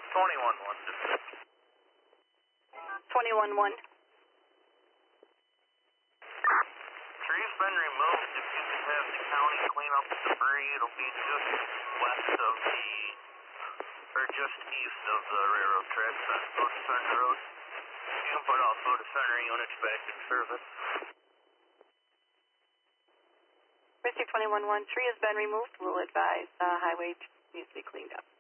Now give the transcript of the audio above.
21-1. 21-1. Tree's been removed. If you could have the county clean up the debris, it'll be just west of the, or just east of the railroad tracks on Soda Center Road. You can put all Soda Center units back in service. Whiskey 21-1, tree has been removed. We'll advise highway needs to be cleaned up.